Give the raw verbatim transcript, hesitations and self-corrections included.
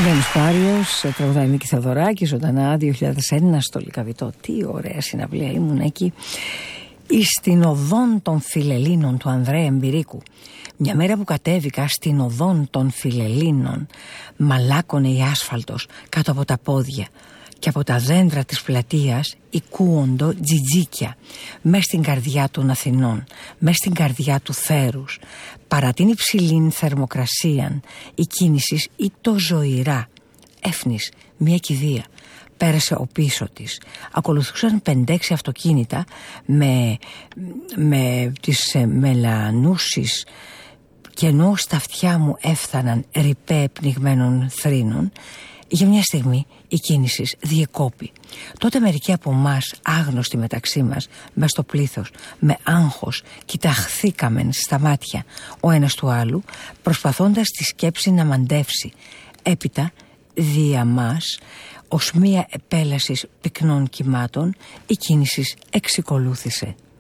Γιάννης Πάριος, τραγουδάει Νίκη Θεοδωράκη, ζωντανά, δύο χιλιάδες ένα στο Λυκαβητό. Τι ωραία συναυλία, ήμουν εκεί. Εις την οδόν των Φιλελλήνων του Ανδρέα Εμπειρίκου. Μια μέρα που κατέβηκα στην οδόν των Φιλελλήνων, μαλάκωνε η άσφαλτος κάτω από τα πόδια και από τα δέντρα της πλατείας οικούοντο τζιτζίκια μες στην καρδιά των Αθηνών, μες στην καρδιά του θέρους. Παρά την υψηλήν θερμοκρασίαν η κίνηση ήτο ζωηρά. Έφνης μια κηδεία πέρασε ο πίσω της. Ακολουθούσαν πεντέξι αυτοκίνητα με, με τις ε, μελανούσεις, και ενώ στα αυτιά μου έφθαναν ρηπέ πνιγμένων θρήνων, για μια στιγμή η κίνηση διεκόπη. Τότε μερικοί από εμάς, άγνωστοι μεταξύ μας, μες στο πλήθος, με άγχος, κοιταχθήκαμεν στα μάτια ο ένας του άλλου, προσπαθώντας τη σκέψη να μαντεύσει. Έπειτα, δια μας, ως μία επέλασης πυκνών κυμάτων, η κίνηση εξικολούθησε.